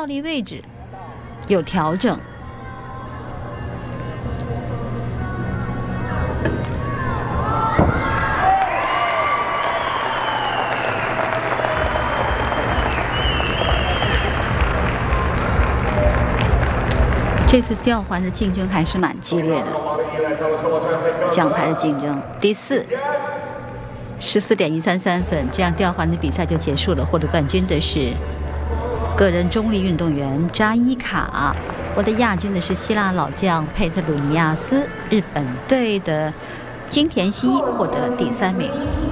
离位置有调整。这次吊环的竞争还是蛮激烈的，奖牌的竞争。第四，14.133分，这样吊环的比赛就结束了。获得冠军的是个人中立运动员扎伊卡，获得亚军的是希腊老将佩特鲁尼亚斯，日本队的金田希获得了第3名。